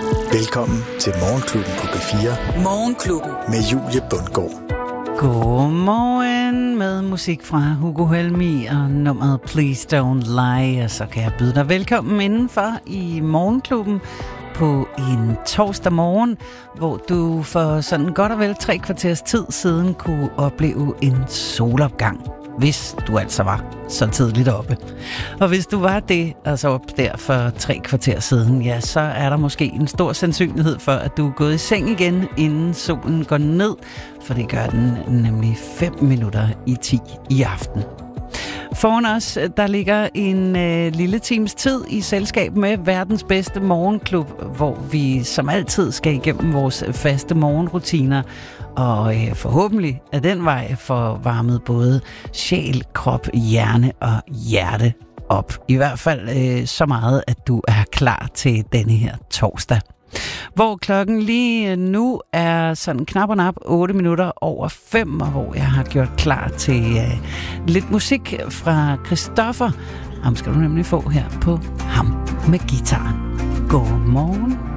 Velkommen til Morgenklubben på P4. Morgenklubben med Julie Bundgaard. Godmorgen med musik fra Hugo Helmi og nummeret Please Don't Lie. Og så kan jeg byde dig velkommen indenfor i Morgenklubben på en torsdag morgen, hvor du for sådan godt og vel 3 kvarters tid siden kunne opleve en solopgang. Hvis du altså var så tidligt oppe. Og hvis du var det, altså op der for 3 kvarter siden, ja, så er der måske en stor sandsynlighed for, at du er gået i seng igen, inden solen går ned. For det gør den nemlig 5 minutter i 10 i aften. Foran os, der ligger en lille times tid i selskab med verdens bedste morgenklub, hvor vi som altid skal igennem vores faste morgenrutiner, og forhåbentlig af den vej får varmet både sjæl, krop, hjerne og hjerte op. I hvert fald så meget, at du er klar til denne her torsdag. Hvor klokken lige nu er sådan knap og nap 8 minutter over 5, og hvor jeg har gjort klar til lidt musik fra Christoffer. Ham skal du nemlig få her på Ham med Guitaren. God morgen.